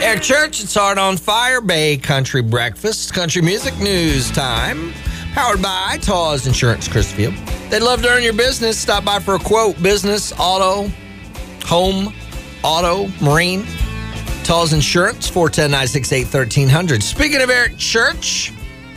Eric Church, it's Heart on Fire, Bay Country Breakfast, country music news time. Powered by Tawes Insurance, Chrisfield. They'd love to earn your business. Stop by for a quote. Business, auto, home, auto, marine. Tawes Insurance, 410-968-1300. Speaking of Eric Church,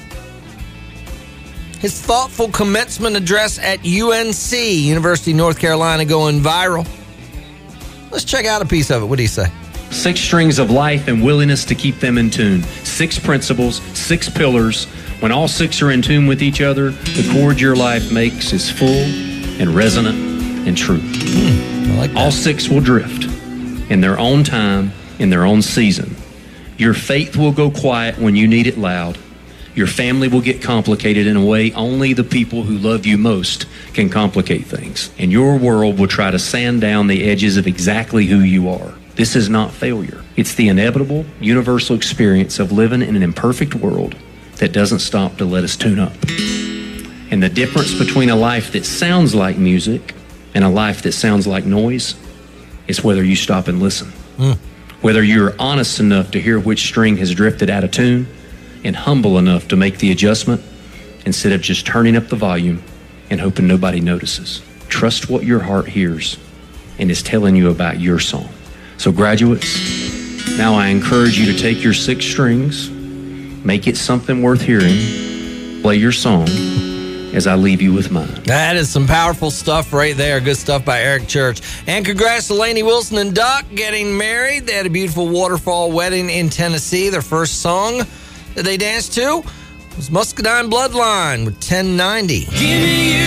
his thoughtful commencement address at UNC, University of North Carolina, going viral. Let's check out a piece of it. What do you say? 6 strings of life and willingness to keep them in tune. 6 principles, 6 pillars. When all 6 are in tune with each other, the chord your life makes is full and resonant and true. I like that. All 6 will drift in their own time, in their own season. Your faith will go quiet when you need it loud. Your family will get complicated in a way only the people who love you most can complicate things. And your world will try to sand down the edges of exactly who you are. This is not failure. It's the inevitable, universal experience of living in an imperfect world that doesn't stop to let us tune up. And the difference between a life that sounds like music and a life that sounds like noise is whether you stop and listen. Whether you're honest enough to hear which string has drifted out of tune and humble enough to make the adjustment instead of just turning up the volume and hoping nobody notices. Trust what your heart hears and is telling you about your song. So graduates, now I encourage you to take your 6 strings, make it something worth hearing, play your song as I leave you with mine. That is some powerful stuff right there. Good stuff by Eric Church. And congrats to Lainey Wilson and Duck getting married. They had a beautiful waterfall wedding in Tennessee. Their first song that they danced to was Muscadine Bloodline with 1090. Giving you